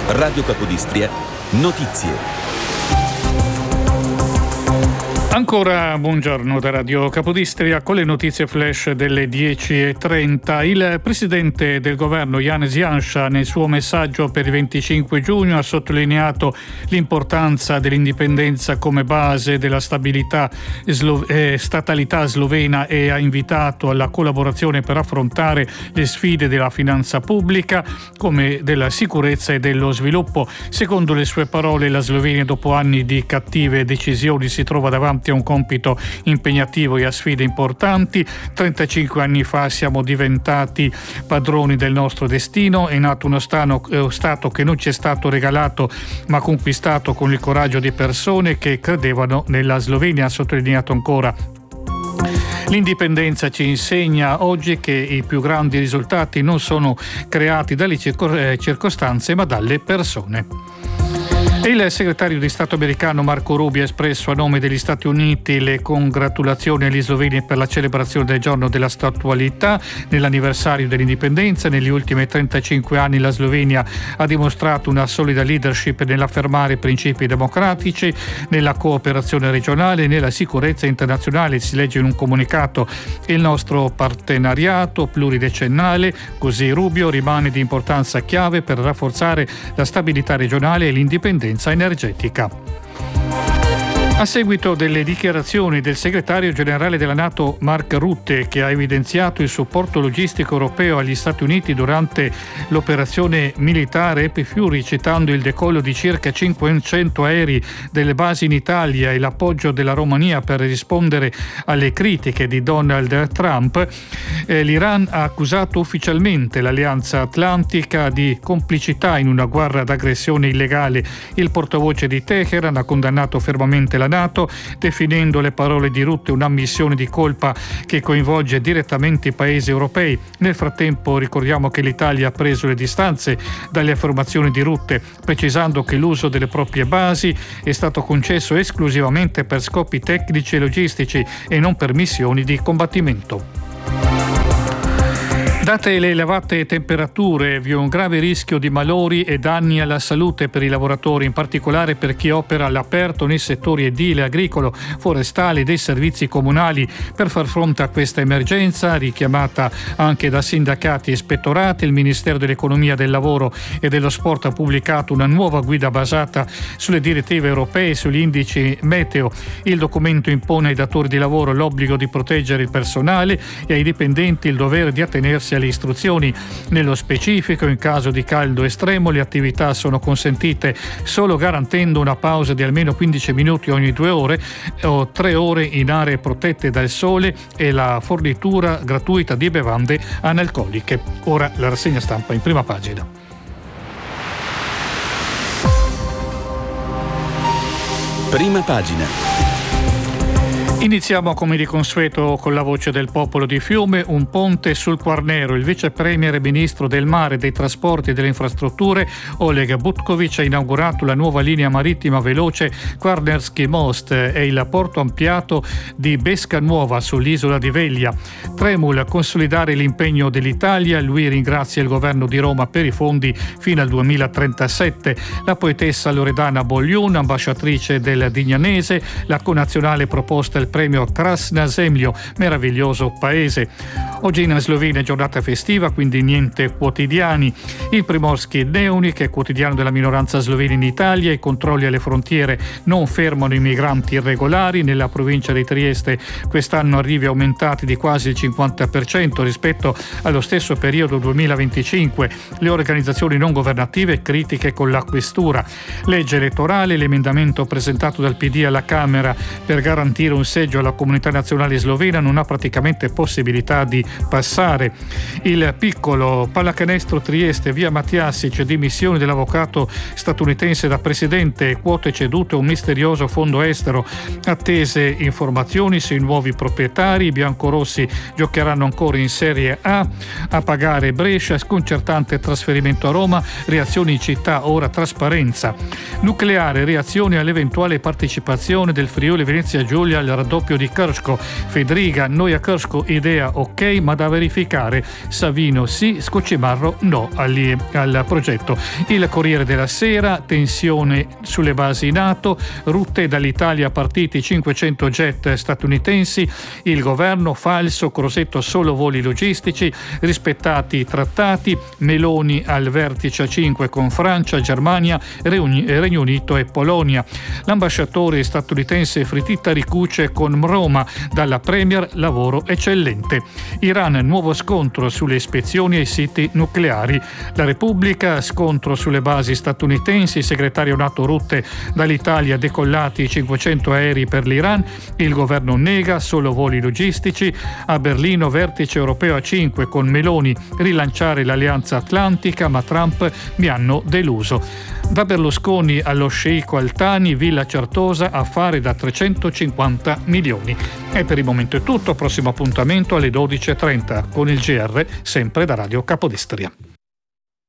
Radio Capodistria, notizie. Ancora buongiorno da Radio Capodistria con le notizie flash delle 10:30. Il presidente del governo Janez Janša nel suo messaggio per il 25 giugno ha sottolineato l'importanza dell'indipendenza come base della statalità slovena e ha invitato alla collaborazione per affrontare le sfide della finanza pubblica come della sicurezza e dello sviluppo. Secondo le sue parole, la Slovenia dopo anni di cattive decisioni si trova davanti a un compito impegnativo e a sfide importanti. 35 anni fa siamo diventati padroni del nostro destino. È nato uno Stato che non ci è stato regalato ma conquistato con il coraggio di persone che credevano nella Slovenia, ha sottolineato ancora. L'indipendenza ci insegna oggi che i più grandi risultati non sono creati dalle circostanze ma dalle persone. Il segretario di Stato americano Marco Rubio ha espresso a nome degli Stati Uniti le congratulazioni agli sloveni per la celebrazione del giorno della statualità nell'anniversario dell'indipendenza. Negli ultimi 35 anni la Slovenia ha dimostrato una solida leadership nell'affermare principi democratici, nella cooperazione regionale e nella sicurezza internazionale. Si legge in un comunicato: il nostro partenariato pluridecennale, così Rubio, rimane di importanza chiave per rafforzare la stabilità regionale e l'indipendenza energetica. A seguito delle dichiarazioni del segretario generale della NATO Mark Rutte, che ha evidenziato il supporto logistico europeo agli Stati Uniti durante l'operazione militare Happy Fury, citando il decollo di circa 500 aerei delle basi in Italia e l'appoggio della Romania per rispondere alle critiche di Donald Trump, l'Iran ha accusato ufficialmente l'Alleanza Atlantica di complicità in una guerra d'aggressione illegale. Il portavoce di Teheran ha condannato fermamente la NATO, definendo le parole di Rutte un'ammissione di colpa che coinvolge direttamente i paesi europei. Nel frattempo ricordiamo che l'Italia ha preso le distanze dalle affermazioni di Rutte, precisando che l'uso delle proprie basi è stato concesso esclusivamente per scopi tecnici e logistici e non per missioni di combattimento. Date le elevate temperature, vi è un grave rischio di malori e danni alla salute per i lavoratori, in particolare per chi opera all'aperto nei settori edile, agricolo, forestale e dei servizi comunali. Per far fronte a questa emergenza, richiamata anche da sindacati e ispettorati, il Ministero dell'Economia, del Lavoro e dello Sport ha pubblicato una nuova guida basata sulle direttive europee e sugli indici meteo. Il documento impone ai datori di lavoro l'obbligo di proteggere il personale e ai dipendenti il dovere di attenersi alle istruzioni. Nello specifico, in caso di caldo estremo, le attività sono consentite solo garantendo una pausa di almeno 15 minuti ogni 2 ore o 3 ore in aree protette dal sole e la fornitura gratuita di bevande analcoliche. Ora la rassegna stampa in prima pagina. Prima pagina. Iniziamo come di consueto con la voce del popolo di Fiume. Un ponte sul Quarnero. Il vice premier e ministro del mare, dei trasporti e delle infrastrutture Oleg Butkovic ha inaugurato la nuova linea marittima veloce Kvarnerski Most e il porto ampliato di Besca Nuova sull'isola di Veglia. Tremul, consolidare l'impegno dell'Italia. Lui ringrazia il governo di Roma per i fondi fino al 2037. La poetessa Loredana Bogliun, ambasciatrice del Dignanese, la connazionale proposta il premio Krasna Zemljo, meraviglioso paese. Oggi in Slovenia è giornata festiva, quindi niente quotidiani. Il Primorski Dnevnik, che è quotidiano della minoranza slovena in Italia. I controlli alle frontiere non fermano i migranti irregolari. Nella provincia di Trieste quest'anno arrivi aumentati di quasi il 50% rispetto allo stesso periodo 2025. Le organizzazioni non governative critiche con la questura. Legge elettorale, l'emendamento presentato dal PD alla Camera per garantire un seggio alla comunità nazionale slovena non ha praticamente possibilità di passare. Il piccolo pallacanestro Trieste, via Mattiasic, dimissioni dell'avvocato statunitense da presidente, quote cedute a un misterioso fondo estero, attese informazioni sui nuovi proprietari. I biancorossi giocheranno ancora in Serie A pagare Brescia, sconcertante trasferimento a Roma, reazioni in città, ora trasparenza. Nucleare, reazioni all'eventuale partecipazione del Friuli Venezia Giulia al raddoppio di Krško. Federica, noi a Krško idea ok, ma da verificare. Savino sì, Scoccimarro no al progetto. Il Corriere della Sera, tensione sulle basi NATO, rotte dall'Italia partiti 500 jet statunitensi, il governo falso, Crosetto solo voli logistici, rispettati i trattati, Meloni al vertice 5 con Francia, Germania, Regno Unito e Polonia. L'ambasciatore statunitense Frittita ricuce con Roma, dalla Premier lavoro eccellente. Iran, nuovo scontro sulle ispezioni ai siti nucleari. La Repubblica, scontro sulle basi statunitensi, segretario NATO Rutte dall'Italia, decollati 500 aerei per l'Iran, il governo nega solo voli logistici. A Berlino vertice europeo a 5 con Meloni, rilanciare l'alleanza atlantica, ma Trump mi hanno deluso. Da Berlusconi allo sceicco Altani, Villa Certosa, affare da 350 milioni. E per il momento è tutto, prossimo appuntamento alle 12.30 con il GR, sempre da Radio Capodistria.